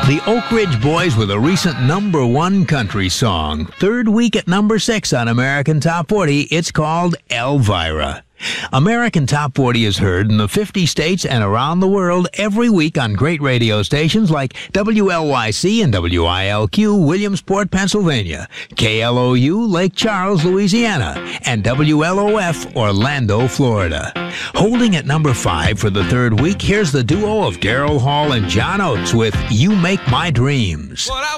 The Oak Ridge Boys with a recent #1 country song. Third week at number 6 on American Top 40. It's called Elvira. American Top 40 is heard in the 50 states and around the world every week on great radio stations like WLYC and WILQ, Williamsport, Pennsylvania, KLOU, Lake Charles, Louisiana, and WLOF, Orlando, Florida. Holding at number 5 for the third week, here's the duo of Daryl Hall and John Oates with You Make My Dreams.